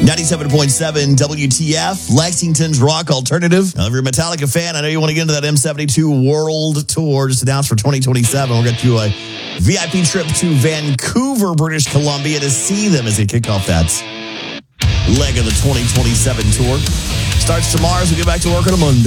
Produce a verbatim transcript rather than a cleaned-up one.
ninety-seven point seven W T F, Lexington's rock alternative. Now, if you're a Metallica fan, I know you want to get into that M seventy-two World Tour just announced for twenty twenty-seven. We're going to do a V I P trip to Vancouver, British Columbia to see them as they kick off that leg of the twenty twenty-seven tour. Starts tomorrow as we get back to work on a Monday.